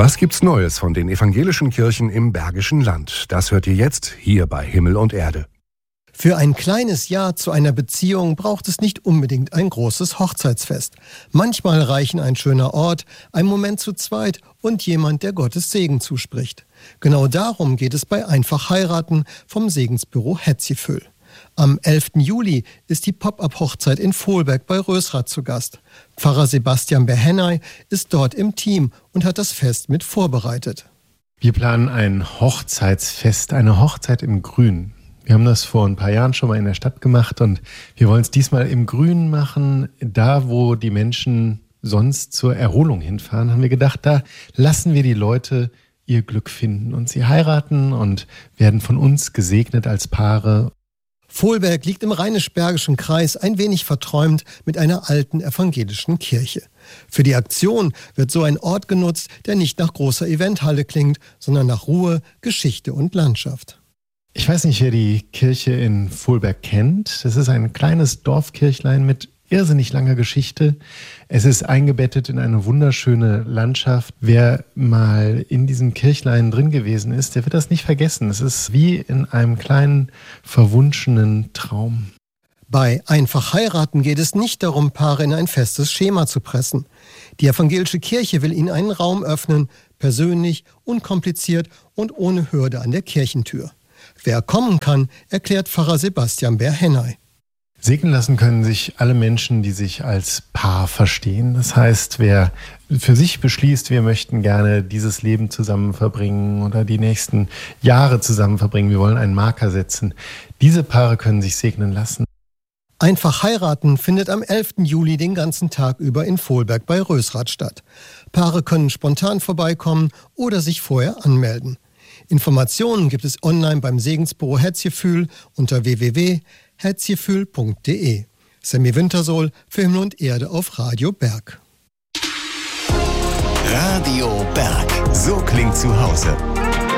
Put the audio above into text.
Was gibt's Neues von den evangelischen Kirchen im Bergischen Land? Das hört ihr jetzt hier bei Himmel und Erde. Für ein kleines Ja zu einer Beziehung braucht es nicht unbedingt ein großes Hochzeitsfest. Manchmal reichen ein schöner Ort, ein Moment zu zweit und jemand, der Gottes Segen zuspricht. Genau darum geht es bei Einfach heiraten vom Segensbüro Hetzifüll. Am 11. Juli ist die Pop-up-Hochzeit in Vohlberg bei Rösrath zu Gast. Pfarrer Sebastian Berhennay ist dort im Team und hat das Fest mit vorbereitet. Wir planen ein Hochzeitsfest, eine Hochzeit im Grün. Wir haben das vor ein paar Jahren schon mal in der Stadt gemacht und wir wollen es diesmal im Grünen machen. Da, wo die Menschen sonst zur Erholung hinfahren, haben wir gedacht, da lassen wir die Leute ihr Glück finden. Und sie heiraten und werden von uns gesegnet als Paare. Vohlberg liegt im Rheinisch-Bergischen Kreis, ein wenig verträumt mit einer alten evangelischen Kirche. Für die Aktion wird so ein Ort genutzt, der nicht nach großer Eventhalle klingt, sondern nach Ruhe, Geschichte und Landschaft. Ich weiß nicht, wer die Kirche in Vohlberg kennt. Das ist ein kleines Dorfkirchlein mit irrsinnig langer Geschichte. Es ist eingebettet in eine wunderschöne Landschaft. Wer mal in diesem Kirchlein drin gewesen ist, der wird das nicht vergessen. Es ist wie in einem kleinen, verwunschenen Traum. Bei Einfach heiraten geht es nicht darum, Paare in ein festes Schema zu pressen. Die evangelische Kirche will ihnen einen Raum öffnen, persönlich, unkompliziert und ohne Hürde an der Kirchentür. Wer kommen kann, erklärt Pfarrer Sebastian Berhennay. Segnen lassen können sich alle Menschen, die sich als Paar verstehen. Das heißt, wer für sich beschließt, wir möchten gerne dieses Leben zusammen verbringen oder die nächsten Jahre zusammen verbringen, wir wollen einen Marker setzen. Diese Paare können sich segnen lassen. Einfach heiraten findet am 11. Juli den ganzen Tag über in Vohlberg bei Rösrath statt. Paare können spontan vorbeikommen oder sich vorher anmelden. Informationen gibt es online beim Segensbüro Hetzifüll unter www.hetzifüll.de. Sammy Wintersohl für Himmel und Erde auf Radio Berg. Radio Berg, so klingt zu Hause.